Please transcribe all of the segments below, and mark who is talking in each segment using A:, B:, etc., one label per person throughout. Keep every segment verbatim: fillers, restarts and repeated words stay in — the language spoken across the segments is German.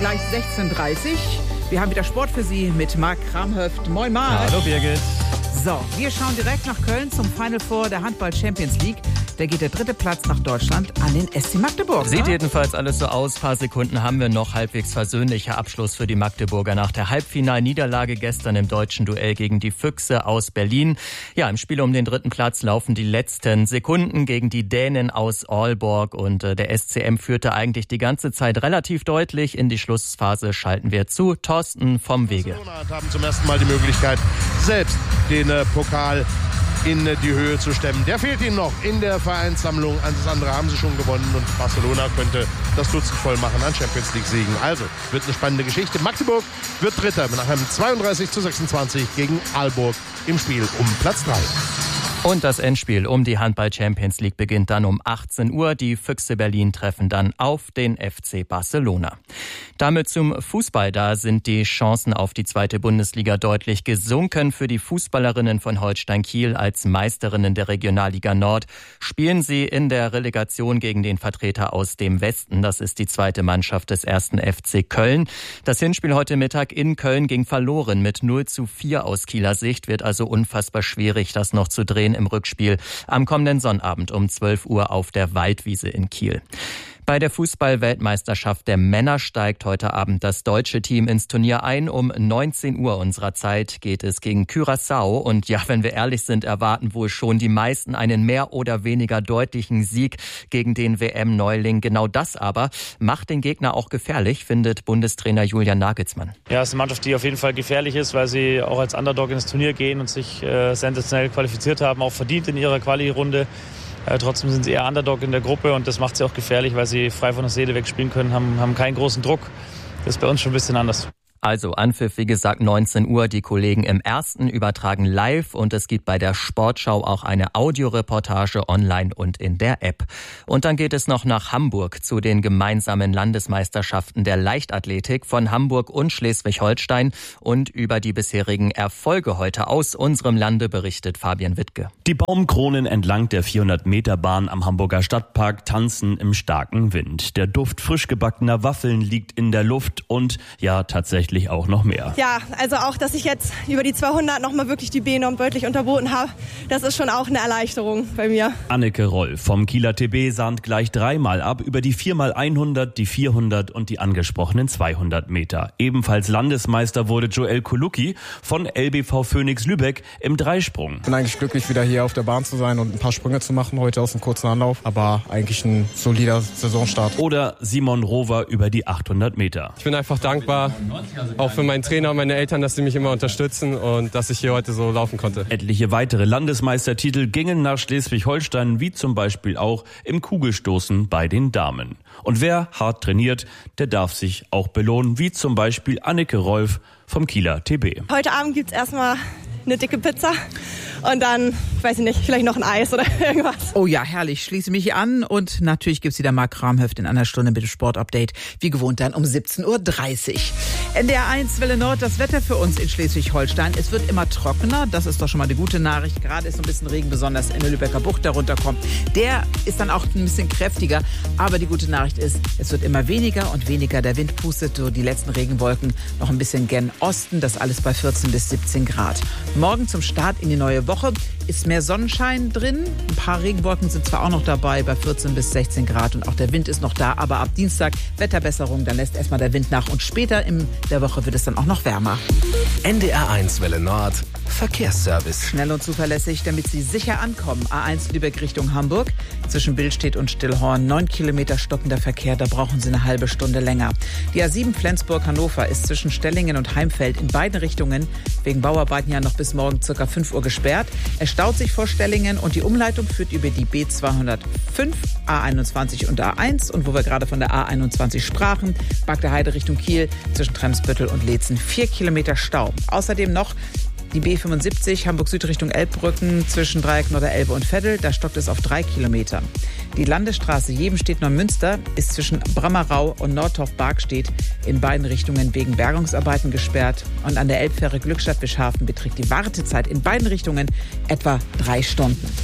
A: Gleich sechzehn Uhr dreißig. Wir haben wieder Sport für Sie mit Marc Kramhöft. Moin Marc.
B: Hallo Birgit.
A: So, wir schauen direkt nach Köln zum Final Four der Handball Champions League. Da geht der dritte Platz nach Deutschland an den S C Magdeburg.
B: Sieht ne? jedenfalls alles so aus. Ein paar Sekunden haben wir noch. Halbwegs versöhnlicher Abschluss für die Magdeburger nach der Halbfinalniederlage gestern im deutschen Duell gegen die Füchse aus Berlin. Ja, im Spiel um den dritten Platz laufen die letzten Sekunden gegen die Dänen aus Aalborg. Und äh, der S C M führte eigentlich die ganze Zeit relativ deutlich. In die Schlussphase schalten wir zu. Thorsten vom Wege.
C: Barcelona haben zum ersten Mal die Möglichkeit, selbst den äh, Pokal in die Höhe zu stemmen. Der fehlt ihnen noch in der Vereinssammlung. Alles andere haben sie schon gewonnen und Barcelona könnte das Dutzend voll machen an Champions League Siegen. Also, wird eine spannende Geschichte. Magdeburg wird Dritter nach einem zweiunddreißig zu sechsundzwanzig gegen Aalborg im Spiel um Platz drei.
B: Und das Endspiel um die Handball-Champions League beginnt dann um achtzehn Uhr. Die Füchse Berlin treffen dann auf den F C Barcelona. Damit zum Fußball. Da sind die Chancen auf die zweite Bundesliga deutlich gesunken. Für die Fußballerinnen von Holstein Kiel als Meisterinnen der Regionalliga Nord spielen sie in der Relegation gegen den Vertreter aus dem Westen. Das ist die zweite Mannschaft des ersten F C Köln. Das Hinspiel heute Mittag in Köln ging verloren mit null zu vier aus Kieler Sicht. Wird also unfassbar schwierig, das noch zu drehen im Rückspiel am kommenden Sonnabend um zwölf Uhr auf der Waldwiese in Kiel. Bei der Fußball-Weltmeisterschaft der Männer steigt heute Abend das deutsche Team ins Turnier ein. Um neunzehn Uhr unserer Zeit geht es gegen Curaçao. Und ja, wenn wir ehrlich sind, erwarten wohl schon die meisten einen mehr oder weniger deutlichen Sieg gegen den W M-Neuling. Genau das aber macht den Gegner auch gefährlich, findet Bundestrainer Julian Nagelsmann.
D: Ja, es ist eine Mannschaft, die auf jeden Fall gefährlich ist, weil sie auch als Underdog ins Turnier gehen und sich äh, sensationell qualifiziert haben, auch verdient in ihrer Quali-Runde. Äh, trotzdem sind sie eher Underdog in der Gruppe und das macht sie auch gefährlich, weil sie frei von der Seele wegspielen können, haben, haben keinen großen Druck. Das ist bei uns schon ein bisschen anders.
B: Also Anpfiff, wie gesagt, neunzehn Uhr. Die Kollegen im Ersten übertragen live und es gibt bei der Sportschau auch eine Audioreportage online und in der App. Und dann geht es noch nach Hamburg zu den gemeinsamen Landesmeisterschaften der Leichtathletik von Hamburg und Schleswig-Holstein. Und über die bisherigen Erfolge heute aus unserem Lande berichtet Fabian Wittke.
E: Die Baumkronen entlang der vierhundert Meter Bahn am Hamburger Stadtpark tanzen im starken Wind. Der Duft frisch gebackener Waffeln liegt in der Luft und ja, tatsächlich auch noch mehr.
F: Ja, also auch, dass ich jetzt über die zweihundert nochmal wirklich die B-Norm deutlich unterboten habe, das ist schon auch eine Erleichterung bei mir.
E: Anneke Roll vom Kieler T B sahnt gleich dreimal ab über die vier mal hundert, die vierhundert und die angesprochenen zweihundert Meter. Ebenfalls Landesmeister wurde Joel Kolucki von L B V Phoenix Lübeck im Dreisprung.
G: Ich bin eigentlich glücklich, wieder hier auf der Bahn zu sein und ein paar Sprünge zu machen, heute aus einem kurzen Anlauf, aber eigentlich ein solider Saisonstart.
E: Oder Simon Rover über die achthundert Meter.
H: Ich bin einfach dankbar, auch für meinen Trainer und meine Eltern, dass sie mich immer unterstützen und dass ich hier heute so laufen konnte.
E: Etliche weitere Landesmeistertitel gingen nach Schleswig-Holstein, wie zum Beispiel auch im Kugelstoßen bei den Damen. Und wer hart trainiert, der darf sich auch belohnen, wie zum Beispiel Anneke Rolf vom Kieler T B.
F: Heute Abend gibt's erstmal eine dicke Pizza und dann, weiß ich nicht, vielleicht noch ein Eis oder irgendwas.
A: Oh ja, herrlich. Schließe mich hier an und natürlich gibt's wieder Marc Kramhöft in einer Stunde mit dem Sportupdate. Wie gewohnt dann um siebzehn Uhr dreißig. N D R eins Welle Nord, das Wetter für uns in Schleswig-Holstein. Es wird immer trockener, das ist doch schon mal eine gute Nachricht. Gerade ist so ein bisschen Regen, besonders in der Lübecker Bucht, der runterkommt. Der ist dann auch ein bisschen kräftiger, aber die gute Nachricht ist, es wird immer weniger und weniger. Der Wind pustet so die letzten Regenwolken noch ein bisschen gen Osten, das alles bei vierzehn bis siebzehn Grad. Morgen zum Start in die neue Woche ist mehr Sonnenschein drin. Ein paar Regenwolken sind zwar auch noch dabei bei vierzehn bis sechzehn Grad und auch der Wind ist noch da, aber ab Dienstag Wetterbesserung, dann lässt erstmal der Wind nach und später in der Woche wird es dann auch noch wärmer.
I: N D R eins Welle Nord, Verkehrsservice.
A: Schnell und zuverlässig, damit Sie sicher ankommen. A eins Lübeck Richtung Hamburg. Zwischen Billstedt und Stillhorn neun Kilometer stockender Verkehr, da brauchen Sie eine halbe Stunde länger. Die A sieben Flensburg-Hannover ist zwischen Stellingen und Heimfeld in beiden Richtungen wegen Bauarbeiten ja noch bis morgen ca. fünf Uhr gesperrt. Es staut sich vor Stellingen und die Umleitung führt über die B zweihundertfünf, A einundzwanzig und A eins. Und wo wir gerade von der A einundzwanzig sprachen, Bagde Heide Richtung Kiel zwischen Tremsbüttel und Leetzen vier Kilometer Stau. Außerdem noch die B fünfundsiebzig Hamburg Süd Richtung Elbbrücken zwischen Dreieck Norderelbe und Veddel, da stockt es auf drei Kilometer. Die Landesstraße Jebenstedt-Neumünster ist zwischen Brammerau und Nordtorf-Bargstedt in beiden Richtungen wegen Bergungsarbeiten gesperrt. Und an der Elbfähre Glückstadt-Bischhafen beträgt die Wartezeit in beiden Richtungen etwa drei Stunden.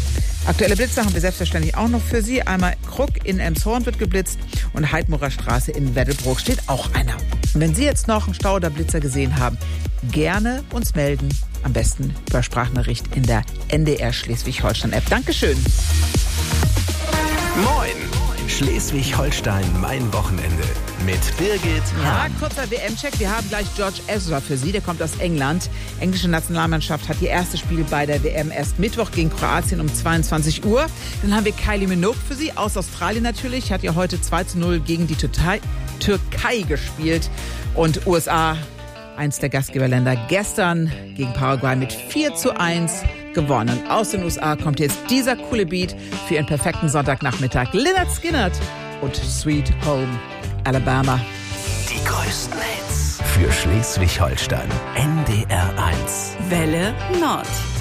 A: Aktuelle Blitze haben wir selbstverständlich auch noch für Sie. Einmal Krug in Elmshorn wird geblitzt und Heidmorer Straße in Weddelbrook steht auch einer. Und wenn Sie jetzt noch einen Stau oder Blitzer gesehen haben, gerne uns melden. Am besten über Sprachnachricht in der N D R Schleswig-Holstein-App. Dankeschön.
I: Moin! Schleswig-Holstein, mein Wochenende. Mit Birgit
A: Ja,
I: Hahn.
A: kurzer W M-Check. Wir haben gleich George Ezra für Sie. Der kommt aus England. Englische Nationalmannschaft hat ihr erstes Spiel bei der W M erst Mittwoch gegen Kroatien um zweiundzwanzig Uhr. Dann haben wir Kylie Minogue für Sie, aus Australien natürlich. Hat ja heute zwei zu null gegen die Türkei, Türkei gespielt. Und U S A, eins der Gastgeberländer, gestern gegen Paraguay mit vier zu eins gewonnen. Aus den U S A kommt jetzt dieser coole Beat für Ihren perfekten Sonntagnachmittag. Lynyrd Skynyrd und Sweet Home Alabama.
I: Die größten Hits für Schleswig-Holstein. N D R eins.
J: Welle Nord.